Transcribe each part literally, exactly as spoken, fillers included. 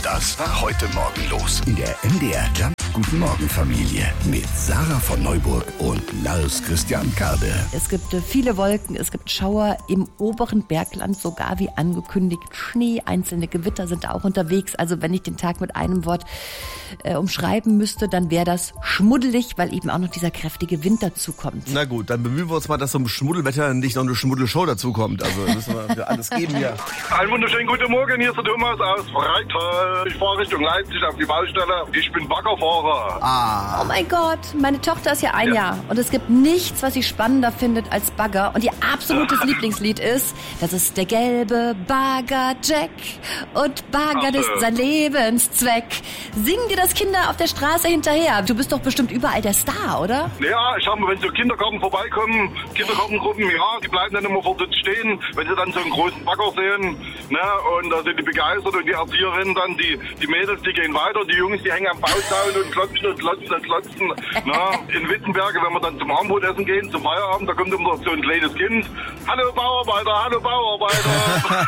Das war heute Morgen los in der M D R Jump Guten Morgen Familie mit Sarah von Neuburg und Lars Christian Kade. Es gibt äh, viele Wolken, es gibt Schauer im oberen Bergland, sogar wie angekündigt Schnee. Einzelne Gewitter sind auch unterwegs. Also wenn ich den Tag mit einem Wort äh, umschreiben müsste, dann wäre das schmuddelig, weil eben auch noch dieser kräftige Wind dazukommt. Na gut, dann bemühen wir uns mal, dass zum Schmuddelwetter nicht noch eine Schmuddelshow dazukommt. Also müssen wir für alles geben hier. Einen wunderschönen guten Morgen, hier ist der Thomas aus Freital. Ich fahre Richtung Leipzig auf die Baustelle. Ich bin Baggerfahrer. Ah. Oh mein Gott, meine Tochter ist ja ein Ja. Jahr und es gibt nichts, was sie spannender findet als Bagger. Und ihr absolutes Lieblingslied ist, das ist der gelbe Bagger Jack und Bagger Ach, ist äh. sein Lebenszweck. Singen dir das Kinder auf der Straße hinterher? Du bist doch bestimmt überall der Star, oder? Ja, ich habe, wenn so Kindergarten vorbeikommen, Kindergartengruppen, ja, die bleiben dann immer vor dort stehen, wenn sie dann so einen großen Bagger sehen, ne, und da sind die begeistert und die Erzieherinnen dann, die, die Mädels, die gehen weiter, die Jungs, die hängen am Bauzaun und klotzen und klotzen und klotzen, ne. In Wittenberge, wenn wir dann zum Abendbrotessen gehen, zum Feierabend, da kommt immer so ein kleines Kind, hallo Bauarbeiter, hallo Bauarbeiter.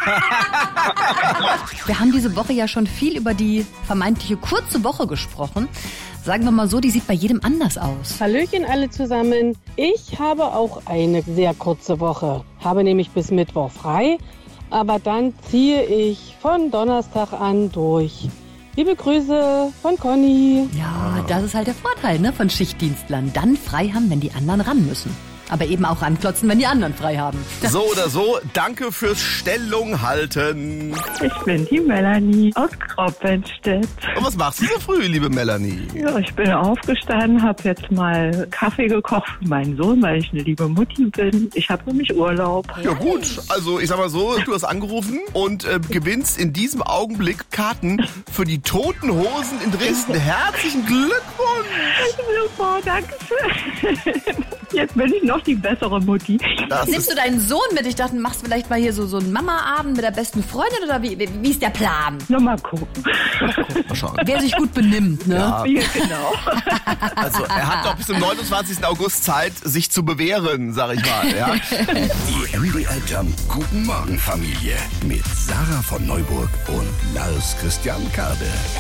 Wir haben diese Woche ja schon viel über die vermeintliche kurze Woche gesprochen. Sagen wir mal so, die sieht bei jedem anders aus. Hallöchen alle zusammen. Ich habe auch eine sehr kurze Woche. Habe nämlich bis Mittwoch frei, aber dann ziehe ich von Donnerstag an durch. Liebe Grüße von Conny. Ja, das ist halt der Vorteil, ne, von Schichtdienstlern. Dann frei haben, wenn die anderen ran müssen. Aber eben auch ranklotzen, wenn die anderen frei haben. So oder so, danke fürs Stellung halten. Ich bin die Melanie aus Kroppenstedt. Und was machst du so früh, liebe Melanie? Ja, ich bin aufgestanden, habe jetzt mal Kaffee gekocht für meinen Sohn, weil ich eine liebe Mutti bin. Ich habe nämlich Urlaub. Ja gut, also ich sag mal so, du hast angerufen und äh, gewinnst in diesem Augenblick Karten für die Toten Hosen in Dresden. Herzlichen Glückwunsch! Super, danke schön. Jetzt bin ich noch die bessere Mutti. Das Nimmst du ist, deinen Sohn mit? Ich dachte, machst du vielleicht mal hier so, so einen Mama-Abend mit der besten Freundin oder wie, wie, wie ist der Plan? Nur mal gucken. mal schauen. Wer sich gut benimmt, ne? Ja, Ja, genau. also er hat noch bis zum neunundzwanzigsten August Zeit, sich zu bewähren, sag ich mal. Ja? Die M D R Jump Guten Morgen Familie mit Sarah von Neuburg und Lars Christian Kade.